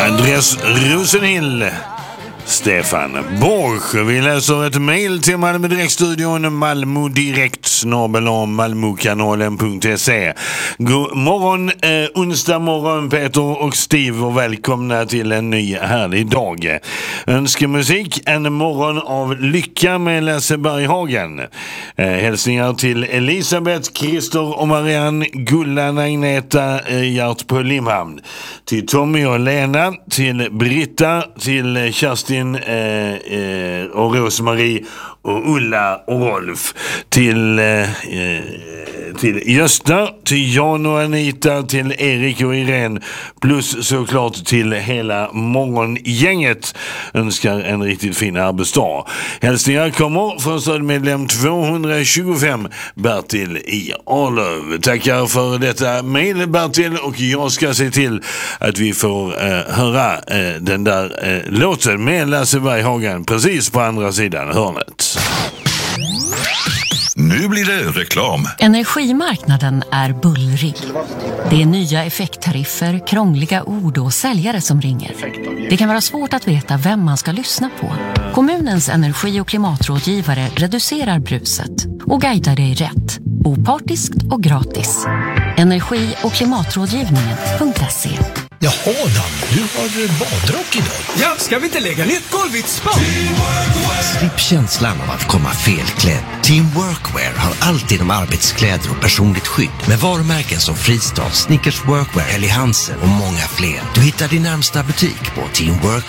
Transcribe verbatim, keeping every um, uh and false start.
Adress Rosenhill. Stefan Borsch. Vi läser ett mejl till Malmö Direktstudion, Malmö Direkt snabel a malmokanalen punkt se. God morgon, eh, onsdag morgon Peter och Steve, och välkomna till en ny härlig dag. Önskemusik, en morgon av lycka med Lasse Berghagen. Eh, hälsningar till Elisabeth, Christer och Marianne, Gullan, Agneta, eh, Gert på Limhamn. Till Tommy och Lena, till Britta, till Kerstin Eh, eh, och Rosmarie och Ulla och Rolf, till eh, till Gösta, till Jan och Anita, till Erik och Irene, plus såklart till hela morgongänget. Önskar en riktigt fin arbetsdag. Hälsningar kommer från stödmedlem tvåhundratjugofem, Bertil i Arlöv. Tackar för detta mejl, Bertil, och jag ska se till att vi får eh, höra eh, den där eh, låten med Lasse Berghagen precis på andra sidan hörnet. Nu blir det reklam. Energimarknaden är bullrig. Det är nya effekttariffer, krångliga ord och säljare som ringer. Det kan vara svårt att veta vem man ska lyssna på. Kommunens energi- och klimatrådgivare reducerar bruset och guidar dig rätt. Opartiskt och gratis. Energi- och klimatrådgivningen punkt se. Jaha Dan, du har badrock idag. Ja, ska vi inte lägga nytt golv i ett spa? Slipp känslan av att komma felklädd. Team Workwear har alltid de arbetskläder och personligt skydd med varumärken som Fristad, Snickers Workwear, Helly Hansen och många fler. Du hittar din närmsta butik på teamworkwear